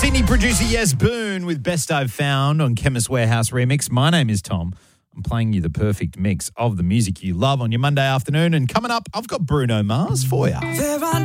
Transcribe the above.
Sydney producer Yes Boone with Best I've Found on Chemist Warehouse Remix. My name is Tom. I'm playing you the perfect mix of the music you love on your Monday afternoon. And coming up, I've got Bruno Mars for you.